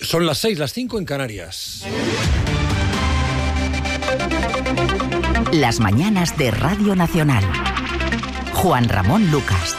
Son las 6, las 5 en Canarias. Las mañanas de Radio Nacional. Juan Ramón Lucas.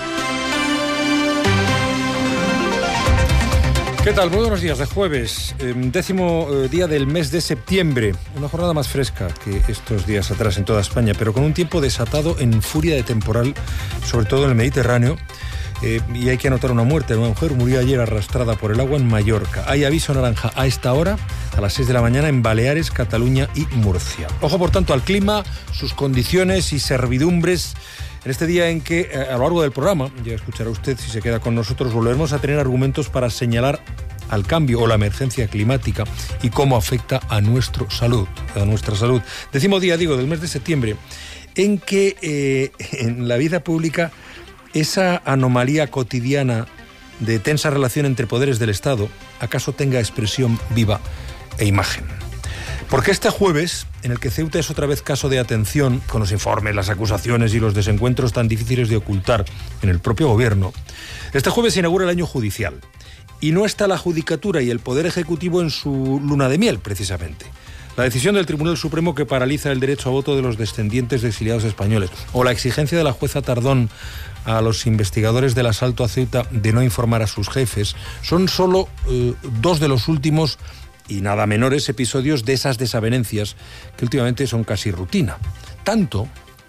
¿Qué tal? Muy buenos días de jueves, 10º día del mes de septiembre. Una jornada más fresca que estos días atrás en toda España, pero con un tiempo desatado en furia de temporal, sobre todo en el Mediterráneo. Y hay que anotar una muerte. Una mujer murió ayer arrastrada por el agua en Mallorca. Hay aviso naranja a esta hora, a las 6 de la mañana, en Baleares, Cataluña y Murcia. Ojo, por tanto, al clima, sus condiciones y servidumbres. En este día en que, a lo largo del programa, ya escuchará usted si se queda con nosotros, volveremos a tener argumentos para señalar al cambio o la emergencia climática y cómo afecta a nuestra salud. 10º día, del mes de septiembre, en que en la vida pública esa anomalía cotidiana de tensa relación entre poderes del Estado acaso tenga expresión viva e imagen. Porque este jueves, en el que Ceuta es otra vez caso de atención, con los informes, las acusaciones y los desencuentros tan difíciles de ocultar en el propio gobierno, este jueves se inaugura el año judicial. Y no está la Judicatura y el Poder Ejecutivo en su luna de miel, precisamente. La decisión del Tribunal Supremo que paraliza el derecho a voto de los descendientes de exiliados españoles, o la exigencia de la jueza Tardón a los investigadores del asalto a Ceuta de no informar a sus jefes, son solo dos de los últimos y nada menores episodios de esas desavenencias que últimamente son casi rutina. Tanto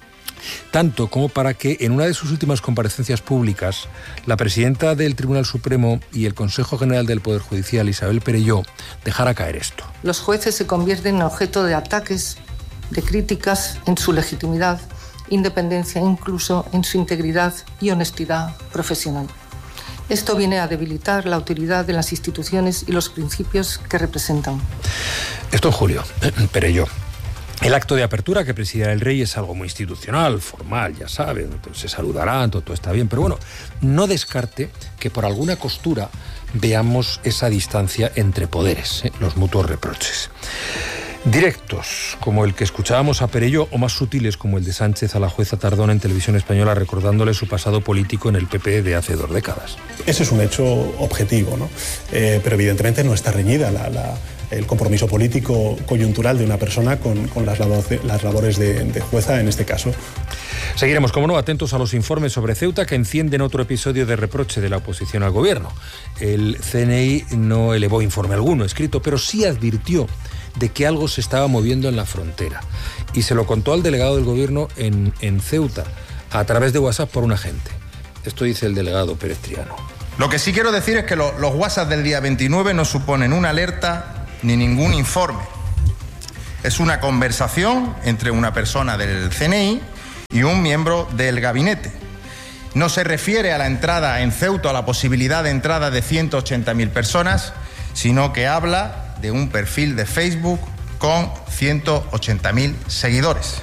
como para que en una de sus últimas comparecencias públicas, la presidenta del Tribunal Supremo y el Consejo General del Poder Judicial, Isabel Perelló, dejara caer esto. Los jueces se convierten en objeto de ataques, de críticas en su legitimidad, independencia, incluso en su integridad y honestidad profesional. Esto viene a debilitar la autoridad de las instituciones y los principios que representan. Esto en julio, Perelló. El acto de apertura que presidirá el rey es algo muy institucional, formal, ya saben, se saludarán, todo está bien, pero bueno, no descarte que por alguna costura veamos esa distancia entre poderes, los mutuos reproches. Directos, como el que escuchábamos a Perelló, o más sutiles, como el de Sánchez a la jueza Tardón en Televisión Española, recordándole su pasado político en el PP de hace 2 décadas. Ese es un hecho objetivo, ¿no? Pero evidentemente no está reñida el compromiso político coyuntural de una persona con las labores de jueza en este caso. Seguiremos, como no, atentos a los informes sobre Ceuta que encienden otro episodio de reproche de la oposición al gobierno. El CNI no elevó informe alguno escrito, pero sí advirtió de que algo se estaba moviendo en la frontera. Y se lo contó al delegado del gobierno en Ceuta, a través de WhatsApp por un agente. Esto dice el delegado Pérez Triano. Lo que sí quiero decir es que los WhatsApp del día 29 no suponen una alerta ni ningún informe. Es una conversación entre una persona del CNI y un miembro del gabinete. No se refiere a la entrada en Ceuta, a la posibilidad de entrada de 180.000 personas, sino que habla de un perfil de Facebook con 180.000 seguidores.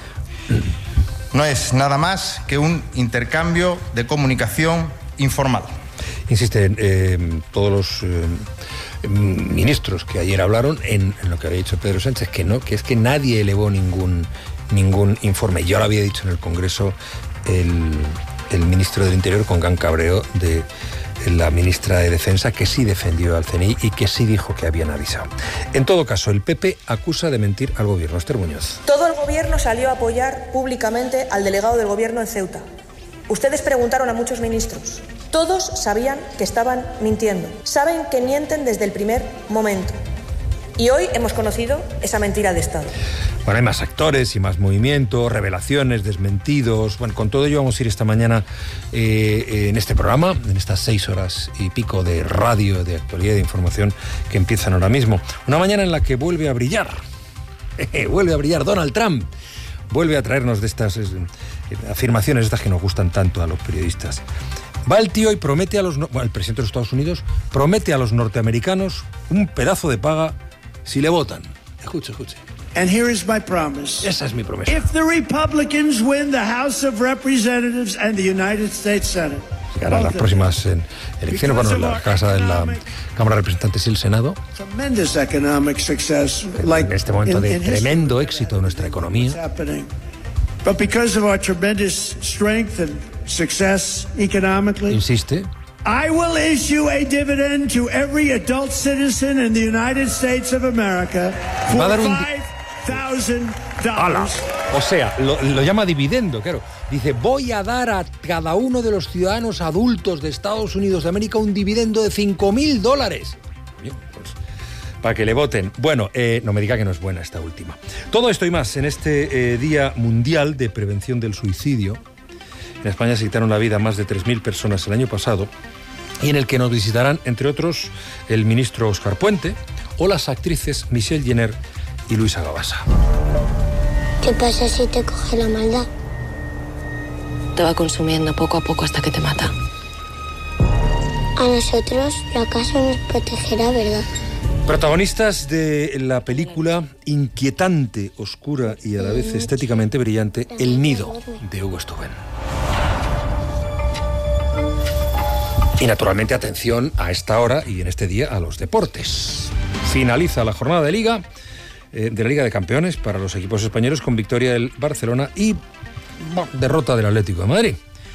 No es nada más que un intercambio de comunicación informal. Insisten todos los ministros que ayer hablaron en lo que había dicho Pedro Sánchez, que es que nadie elevó ningún informe. Yo lo había dicho en el Congreso el ministro del Interior con gran cabreo de la ministra de Defensa, que sí defendió al CNI y que sí dijo que habían avisado. En todo caso, el PP acusa de mentir al gobierno. Esther Muñoz. Todo el gobierno salió a apoyar públicamente al delegado del gobierno en Ceuta. Ustedes preguntaron a muchos ministros. Todos sabían que estaban mintiendo. Saben que mienten desde el primer momento. Y hoy hemos conocido esa mentira de Estado. Bueno, hay más actores y más movimientos, revelaciones, desmentidos. Bueno, con todo ello vamos a ir esta mañana en este programa, en estas 6 horas y pico de radio, de actualidad, de información que empiezan ahora mismo. Una mañana en la que vuelve a brillar Donald Trump. Vuelve a traernos de estas afirmaciones, estas que nos gustan tanto a los periodistas. Va el tío y promete el presidente de los Estados Unidos promete a los norteamericanos un pedazo de paga si le votan. Escuche. And here is my promise. Esa es mi promesa. If the Republicans win the House of Representatives and the United States Senate. Ganan las próximas elecciones, bueno, la Cámara de Representantes y el Senado. Tremendous economic success, en este momento de tremendo éxito de nuestra economía. But because of our tremendous strength and success economically, insiste, I will issue a dividend to every adult citizen in the United States of America for $5,000. O sea, lo llama dividendo, claro. Dice, voy a dar a cada uno de los ciudadanos adultos de Estados Unidos de América un dividendo de $5,000. Bien, pues, para que le voten. Bueno, no me diga que no es buena esta última. Todo esto y más en este Día Mundial de Prevención del Suicidio. En España se quitaron la vida más de 3.000 personas el año pasado, y en el que nos visitarán, entre otros, el ministro Óscar Puente o las actrices Michelle Jenner y Luisa Gabasa. ¿Qué pasa si te coge la maldad? Te va consumiendo poco a poco hasta que te mata. A nosotros la casa nos protegerá, ¿verdad? Protagonistas de la película inquietante, oscura y a la vez estéticamente brillante, El Nido, de Hugo Stuben. Y naturalmente atención a esta hora y en este día a los deportes. Finaliza la jornada de Liga, de la Liga de Campeones para los equipos españoles con victoria del Barcelona y derrota del Atlético de Madrid.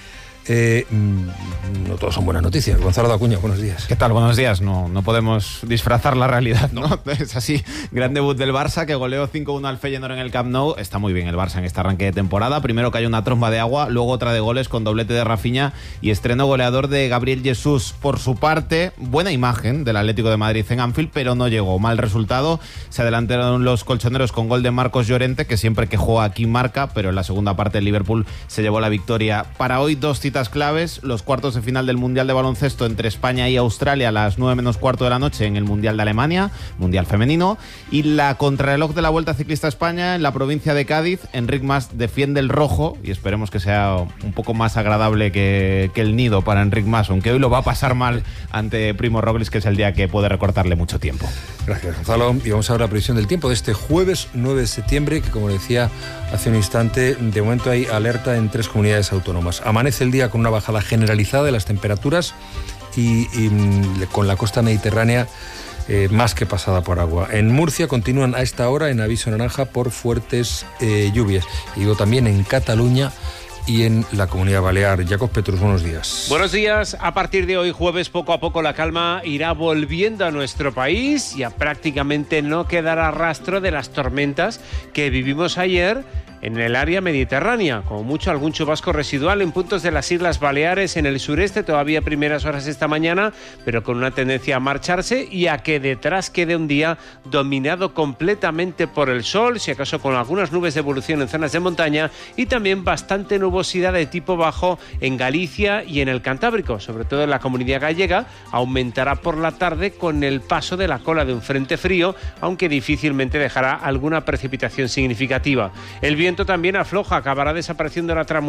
No todos son buenas noticias. Gonzalo Dacuña, buenos días. ¿Qué tal? Buenos días. No podemos disfrazar la realidad, ¿no? Es así. Gran debut del Barça, que goleó 5-1 al Feyenoord en el Camp Nou. Está muy bien el Barça en este arranque de temporada. Primero cayó una tromba de agua, luego otra de goles con doblete de Rafinha y estreno goleador de Gabriel Jesús. Por su parte, buena imagen del Atlético de Madrid en Anfield, pero no llegó. Mal resultado. Se adelantaron los colchoneros con gol de Marcos Llorente, que siempre que juega aquí marca, pero en la segunda parte el Liverpool se llevó la victoria. Para hoy, dos citas claves: los cuartos de final del Mundial de Baloncesto entre España y Australia a las 9 menos cuarto de la noche en el Mundial de Alemania, Mundial femenino, y la contrarreloj de la Vuelta Ciclista a España en la provincia de Cádiz. Enric Mas defiende el rojo y esperemos que sea un poco más agradable que el Nido para Enric Mas, aunque hoy lo va a pasar mal ante Primo Roglic, que es el día que puede recortarle mucho tiempo. Gracias, Gonzalo. Y vamos a ver la previsión del tiempo de este jueves 9 de septiembre, que como decía hace un instante, de momento hay alerta en 3 comunidades autónomas. Amanece el día con una bajada generalizada de las temperaturas y con la costa mediterránea más que pasada por agua. En Murcia continúan a esta hora en aviso naranja por fuertes lluvias. Y digo también en Cataluña y en la Comunidad Balear. Jacob Petrus, buenos días. Buenos días. A partir de hoy jueves, poco a poco la calma irá volviendo a nuestro país. Ya prácticamente no quedará rastro de las tormentas que vivimos ayer en el área mediterránea, como mucho algún chubasco residual en puntos de las Islas Baleares, en el sureste, todavía primeras horas esta mañana, pero con una tendencia a marcharse y a que detrás quede un día dominado completamente por el sol, si acaso con algunas nubes de evolución en zonas de montaña, y también bastante nubosidad de tipo bajo en Galicia y en el Cantábrico, sobre todo en la Comunidad Gallega. Aumentará por la tarde con el paso de la cola de un frente frío, aunque difícilmente dejará alguna precipitación significativa. El viento también afloja, acabará desapareciendo la